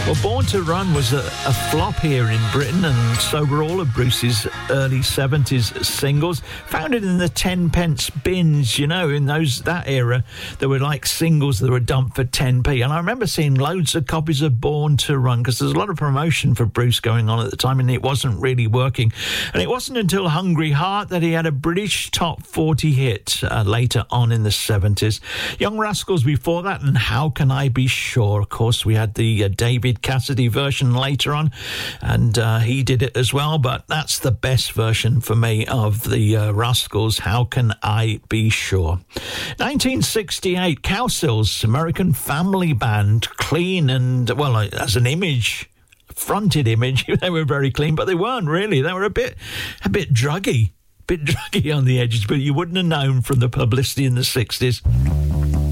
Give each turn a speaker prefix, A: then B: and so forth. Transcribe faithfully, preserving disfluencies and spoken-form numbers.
A: Well, Born to Run was a, a flop here in Britain, and so were all of Bruce's early seventies singles. Found it in the ten pence bins, you know, in those that era. There were like singles that were dumped for ten p. And I remember seeing loads of copies of Born to Run because there's a lot of promotion for Bruce going on at the time, and it wasn't really working. And it wasn't until Hungry Heart that he had a British top forty hit uh, later on in the seventies. Young Rascals before that, and How Can I Be Sure? Of course, we had the uh, David Cassidy version later on, and uh, he did it as well, but that's the best version for me of the uh, Rascals, How Can I Be Sure? nineteen sixty-eight, Cowsills, American Family Band, clean and, well, as an image, fronted image, they were very clean, but they weren't really. They were a bit, a bit druggy, a bit druggy on the edges, but you wouldn't have known from the publicity in the sixties.